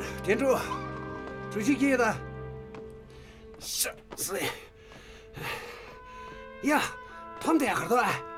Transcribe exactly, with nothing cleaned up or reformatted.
店主，出去给的。是是。呀，他们在这儿头哎。